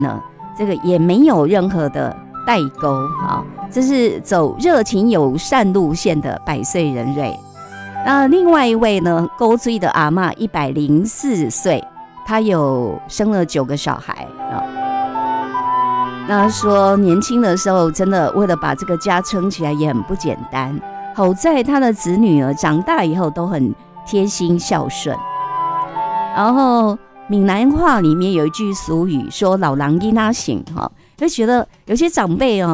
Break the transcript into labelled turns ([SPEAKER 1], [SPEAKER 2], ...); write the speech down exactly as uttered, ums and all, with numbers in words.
[SPEAKER 1] 呢，这个也没有任何的代沟啊，这是走热情友善路线的百岁人瑞。那另外一位呢，勾追的阿嬷一百零四岁，她有生了九个小孩啊。那说年轻的时候，真的为了把这个家撑起来也很不简单。好在她的子女儿长大以后都很贴心孝顺。然后闽南话里面有一句俗语说“老人囡仔醒”哈，就觉得有些长辈哦。